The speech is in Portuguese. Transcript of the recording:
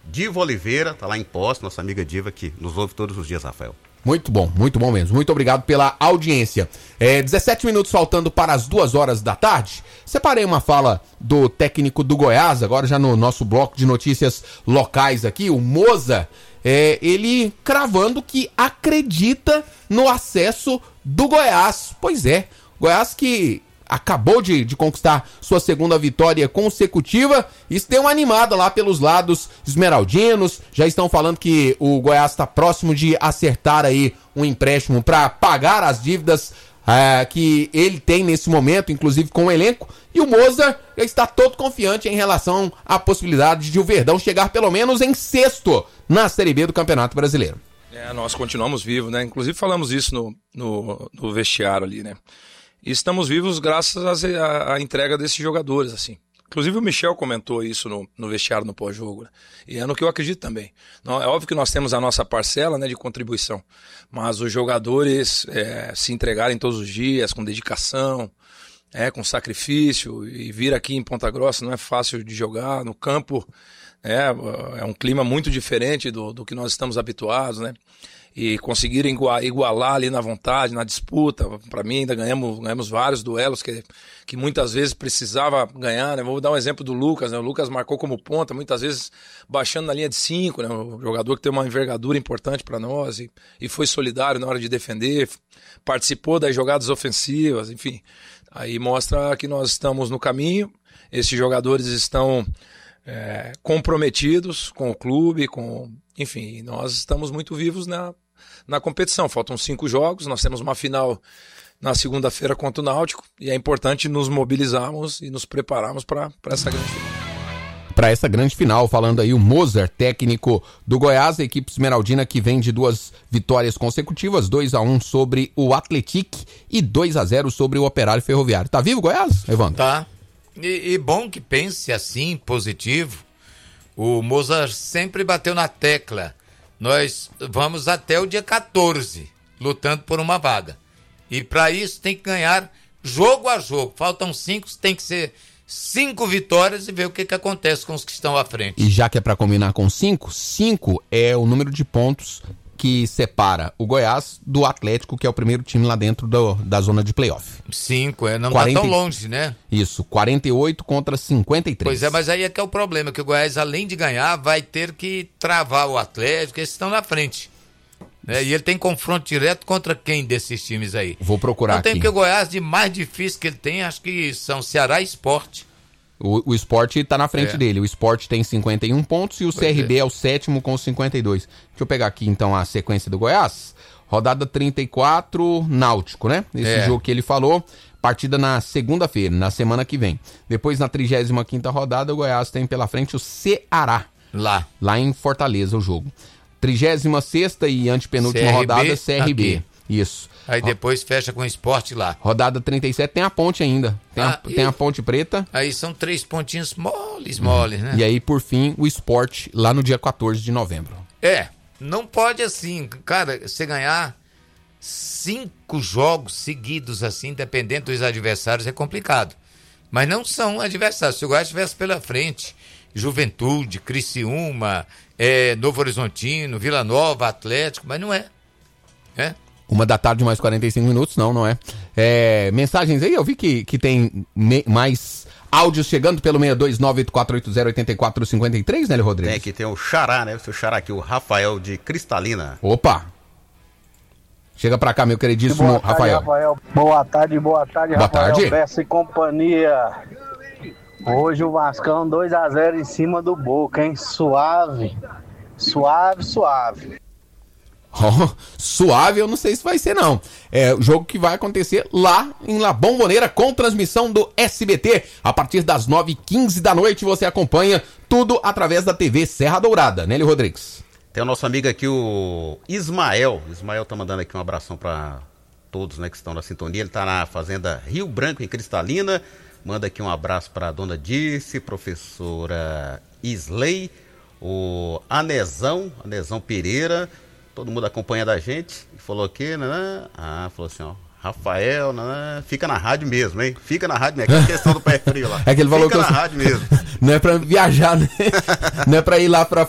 Diva Oliveira, tá lá em Poços, nossa amiga Diva que nos ouve todos os dias, Rafael. Muito bom mesmo. Muito obrigado pela audiência. 17 minutos faltando para as 2 horas da tarde. Separei uma fala do técnico do Goiás, agora já no nosso bloco de notícias locais aqui, o Moza, ele cravando que acredita no acesso do Goiás. Pois é, Goiás que acabou de conquistar sua segunda vitória consecutiva. Isso deu uma animada lá pelos lados esmeraldinos. Já estão falando que o Goiás está próximo de acertar aí um empréstimo para pagar as dívidas que ele tem nesse momento, inclusive com o elenco. E o Moza está todo confiante em relação à possibilidade de o Verdão chegar pelo menos em 6º na Série B do Campeonato Brasileiro. Nós continuamos vivos, né? Inclusive falamos isso no vestiário ali, né? E estamos vivos graças à entrega desses jogadores, assim. Inclusive o Michel comentou isso no vestiário, no pós-jogo, né? E é no que eu acredito também. É óbvio que nós temos a nossa parcela, né, de contribuição, mas os jogadores se entregarem todos os dias, com dedicação, com sacrifício, e vir aqui em Ponta Grossa não é fácil de jogar, no campo é um clima muito diferente do que nós estamos habituados, né? E conseguirem igualar ali na vontade, na disputa. Para mim ainda ganhamos vários duelos que muitas vezes precisava ganhar, né? Vou dar um exemplo do Lucas, né? O Lucas marcou como ponta, muitas vezes baixando na linha de 5, né? Um jogador que tem uma envergadura importante para nós e foi solidário na hora de defender, participou das jogadas ofensivas, enfim. Aí mostra que nós estamos no caminho, esses jogadores estão comprometidos com o clube, enfim, nós estamos muito vivos na competição. Faltam 5 jogos, nós temos uma final na segunda-feira contra o Náutico e é importante nos mobilizarmos e nos prepararmos para essa grande final. Para essa grande final, falando aí o Mozart, técnico do Goiás, a equipe esmeraldina que vem de 2 vitórias consecutivas, 2-1 sobre o Atlético e 2-0 sobre o Operário Ferroviário. Tá vivo o Goiás, Evandro? Tá. E bom que pense assim, positivo. O Mozart sempre bateu na tecla. Nós vamos até o dia 14, lutando por uma vaga. E para isso tem que ganhar jogo a jogo. Faltam 5, tem que ser 5 vitórias e ver o que acontece com os que estão à frente. E já que é para combinar com 5 é o número de pontos que separa o Goiás do Atlético, que é o primeiro time lá dentro da zona de playoff. 5, não tá tão longe, né? Isso, 48 contra 53. Pois é, mas aí é que é o problema, que o Goiás, além de ganhar, vai ter que travar o Atlético, eles estão na frente. E ele tem confronto direto contra quem desses times aí? Vou procurar aqui. Tem que o Goiás, de mais difícil que ele tem, acho que são Ceará e Sport. O Sport tá na frente dele. O Sport tem 51 pontos e o CRB é o 7º com 52. Deixa eu pegar aqui então a sequência do Goiás. Rodada 34, Náutico, né? Esse jogo que ele falou. Partida na segunda-feira, na semana que vem. Depois, na 35ª rodada, o Goiás tem pela frente o Ceará. Lá em Fortaleza, o jogo. 36ª e antepenúltima rodada, CRB. Aqui. Isso. Aí depois fecha com o Sport lá. Rodada 37 tem a Ponte ainda. Tem a Ponte Preta. Aí são 3 pontinhos moles, né? E aí, por fim, o Sport lá no dia 14 de novembro. Não pode assim, cara, você ganhar 5 jogos seguidos assim, dependendo dos adversários, é complicado. Mas não são adversários. Se o Goiás estivesse pela frente, Juventude, Criciúma, Novo Horizontino, Vila Nova, Atlético, mas não é. 1h mais 45 minutos, não é. Mensagens aí, eu vi que tem mais áudios chegando pelo 62984808453, né, Rodrigues? Tem aqui, tem o Xará, né? O seu Xará aqui, o Rafael de Cristalina. Opa! Chega pra cá, meu queridíssimo Rafael. Boa tarde, Rafael. Tarde. Bessa e companhia. Hoje o Vascão 2-0 em cima do Boca, hein? Suave. Suave, eu não sei se vai ser não. É o jogo que vai acontecer lá em La Bombonera, com transmissão do SBT. A partir das 9h15 da noite você acompanha tudo através da TV Serra Dourada, né, Nélio Rodrigues? Tem o nosso amigo aqui, o Ismael. Ismael tá mandando aqui um abração para todos, né, que estão na sintonia. Ele tá na fazenda Rio Branco, em Cristalina. Manda aqui um abraço para a dona Dirce, professora Isley, o Anezão Pereira. Todo mundo acompanhando a gente. E falou que, né? Falou assim, ó. Rafael, né? Fica na rádio mesmo, hein? Fica na rádio mesmo. É questão do pé frio lá. É que ele falou fica na rádio mesmo. Não é pra viajar, né? Não é pra ir lá pra